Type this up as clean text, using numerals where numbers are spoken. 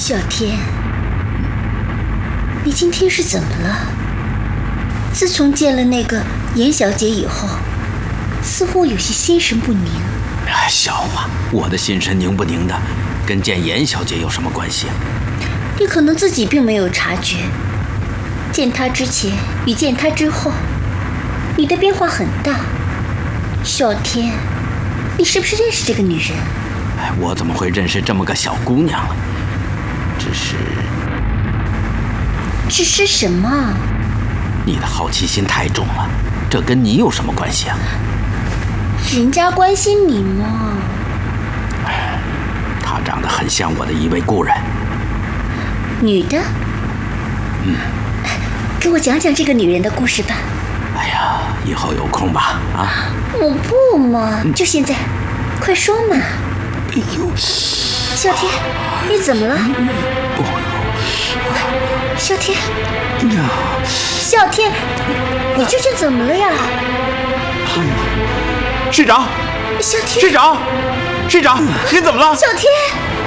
小天，你今天是怎么了？自从见了那个严小姐以后，似乎有些心神不宁。 笑话，我的心神宁不宁的，跟见严小姐有什么关系？ 你可能自己并没有察觉，见她之前与见她之后，你的变化很大。小天，你是不是认识这个女人？ 我怎么会认识这么个小姑娘啊？ 只是什么？ 你的好奇心太重了，这跟你有什么关系啊？ 人家关心你嘛。 她长得很像我的一位故人。 女的？给我讲讲这个女人的故事吧。 哎呀，以后有空吧，啊？ 我不嘛，就现在，快说嘛。 哎呦， 小天，你怎么了？小天，小天，你这是怎么了呀？ 市长， 小天， 市长，您怎么了？ 小天。